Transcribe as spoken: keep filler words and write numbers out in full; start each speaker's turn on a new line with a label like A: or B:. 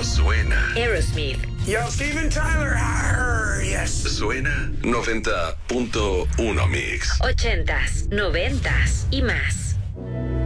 A: suena.
B: Aerosmith.
C: Yo, Steven Tyler. Arr, yes.
A: Suena noventa punto uno Mix.
B: Ochentas, noventas y más.